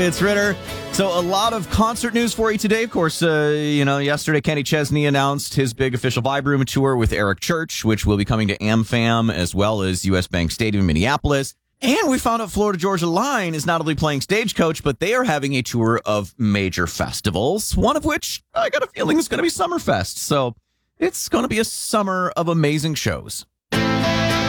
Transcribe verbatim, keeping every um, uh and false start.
It's Ritter. So a lot of concert news for you today. Of course, uh, you know, yesterday Kenny Chesney announced his big official Vibe Room tour with Eric Church, which will be coming to AmFam as well as U S Bank Stadium in Minneapolis. And we found out Florida Georgia Line is not only playing Stagecoach, but they are having a tour of major festivals, one of which I got a feeling is going to be Summerfest. So it's going to be a summer of amazing shows.